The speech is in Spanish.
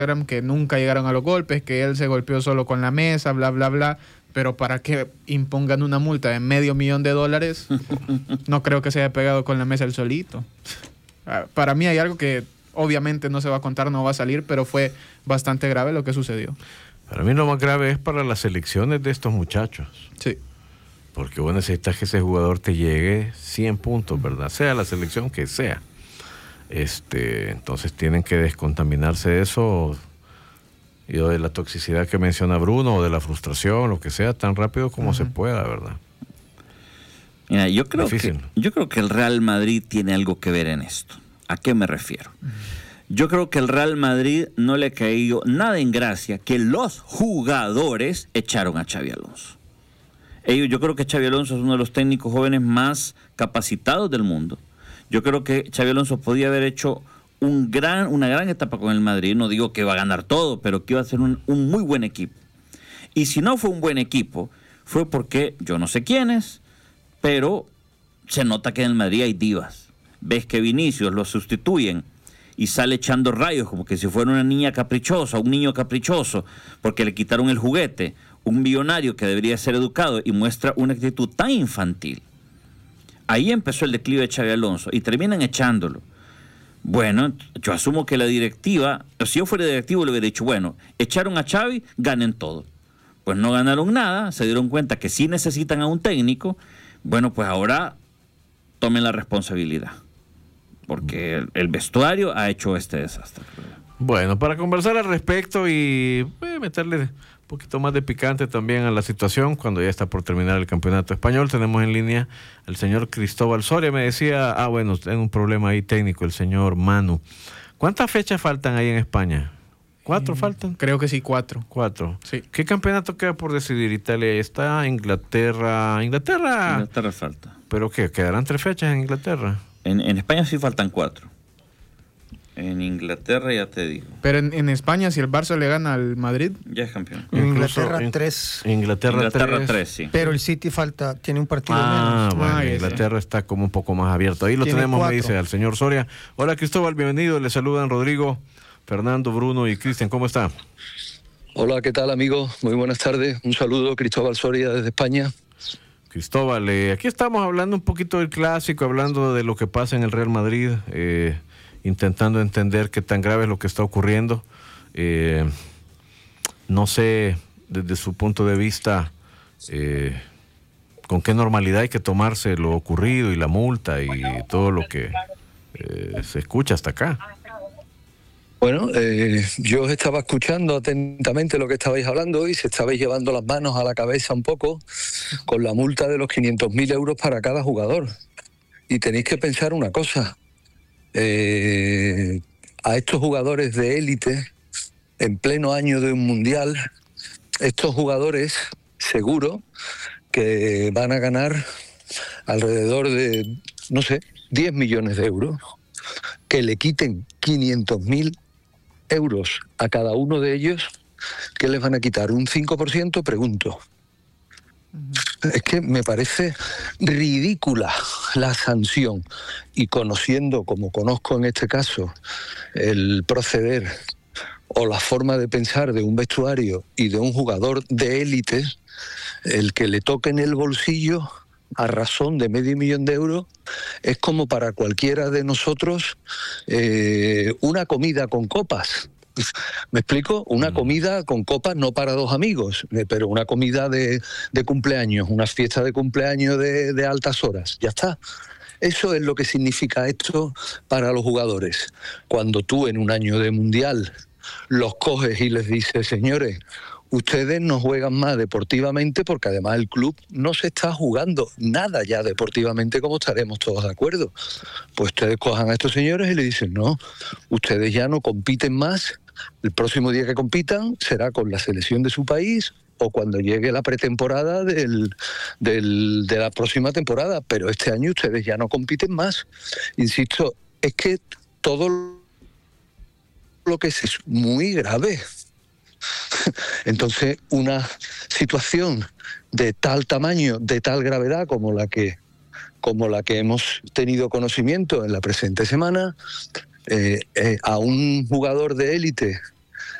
que nunca llegaron a los golpes, que él se golpeó solo con la mesa, bla, bla, bla. Pero para que impongan una multa de $500,000, no creo que se haya pegado con la mesa él solito. Para mí hay algo que obviamente no se va a contar, no va a salir, pero fue bastante grave lo que sucedió. Para mí lo más grave es para las elecciones de estos muchachos. Sí. Porque vos necesitas que ese jugador te llegue 100 puntos, ¿verdad? Sea la selección que sea. Entonces tienen que descontaminarse de eso, y de la toxicidad que menciona Bruno, o de la frustración, lo que sea, tan rápido como se pueda, ¿verdad? Mira, yo creo que el Real Madrid tiene algo que ver en esto. ¿A qué me refiero? Yo creo que el Real Madrid no le cayó nada en gracia que los jugadores echaron a Xabi Alonso. Yo creo que Xabi Alonso es uno de los técnicos jóvenes más capacitados del mundo. Yo creo que Xabi Alonso podía haber hecho una gran etapa con el Madrid. No digo que va a ganar todo, pero que iba a ser un muy buen equipo. Y si no fue un buen equipo, fue porque yo no sé quiénes, pero se nota que en el Madrid hay divas. Ves que Vinicius lo sustituyen y sale echando rayos como que si fuera una niña caprichosa, un niño caprichoso, porque le quitaron el juguete. Un millonario que debería ser educado y muestra una actitud tan infantil. Ahí empezó el declive de Xabi Alonso y terminan echándolo. Bueno, yo asumo que la directiva, si yo fuera directivo le hubiera dicho, bueno, echaron a Xabi, ganen todo. Pues no ganaron nada, se dieron cuenta que sí necesitan a un técnico. Bueno, pues ahora tomen la responsabilidad, porque el vestuario ha hecho este desastre. Bueno, para conversar al respecto y meterle un poquito más de picante también a la situación, cuando ya está por terminar el campeonato español, tenemos en línea al señor Cristóbal Soria. Me decía, bueno, tengo un problema ahí técnico, el señor Manu. ¿Cuántas fechas faltan ahí en España? ¿4 faltan? Creo que sí, 4. 4. Sí. ¿Qué campeonato queda por decidir? Italia está, Inglaterra. Inglaterra falta. ¿Pero qué? ¿Quedarán 3 fechas en Inglaterra? En España sí faltan 4. En Inglaterra ya te digo. Pero en España, si el Barça le gana al Madrid, ya es campeón. En Inglaterra 3. Inglaterra 3, sí. Pero el City tiene un partido menos. Bueno, Inglaterra está como un poco más abierto. Ahí lo tenemos, 4. Me dice al señor Soria. Hola Cristóbal, bienvenido. Le saludan Rodrigo, Fernando, Bruno y Cristian. ¿Cómo está? Hola, ¿qué tal, amigo? Muy buenas tardes. Un saludo, Cristóbal Soria desde España. Cristóbal, aquí estamos hablando un poquito del clásico, hablando de lo que pasa en el Real Madrid, intentando entender qué tan grave es lo que está ocurriendo. No sé, desde su punto de vista, con qué normalidad hay que tomarse lo ocurrido y la multa y todo lo que se escucha hasta acá. Bueno, yo estaba escuchando atentamente lo que estabais hablando y se estabais llevando las manos a la cabeza un poco con la multa de los 500.000 euros para cada jugador. Y tenéis que pensar una cosa. A estos jugadores de élite, en pleno año de un mundial, estos jugadores seguro que van a ganar alrededor de, no sé, 10 millones de euros. Que le quiten 500.000 euros a cada uno de ellos, ¿qué les van a quitar? ¿Un 5%? Pregunto. Es que me parece ridícula la sanción, y conociendo, como conozco en este caso, el proceder o la forma de pensar de un vestuario y de un jugador de élite, el que le toquen el bolsillo a razón de $500.000 euros es como para cualquiera de nosotros una comida con copas. ¿Me explico? Una comida con copas, no para 2 amigos, pero una comida de cumpleaños, una fiesta de cumpleaños de altas horas. Ya está. Eso es lo que significa esto para los jugadores. Cuando tú en un año de mundial los coges y les dices, señores, ustedes no juegan más deportivamente, porque además el club no se está jugando nada ya deportivamente, como estaremos todos de acuerdo. Pues ustedes cojan a estos señores y le dicen, no, ustedes ya no compiten más, el próximo día que compitan será con la selección de su país o cuando llegue la pretemporada de la próxima temporada, pero este año ustedes ya no compiten más. Insisto, es que todo lo que es muy grave. Entonces, una situación de tal tamaño, de tal gravedad como la que hemos tenido conocimiento en la presente semana, a un jugador de élite